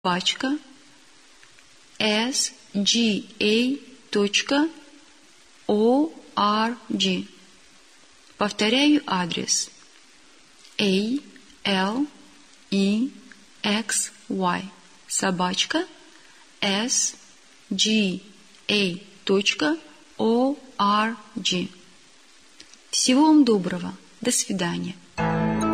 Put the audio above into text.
собачка sga.org. Повторяю адрес alexy собачка sga.org. Всего вам доброго. До свидания.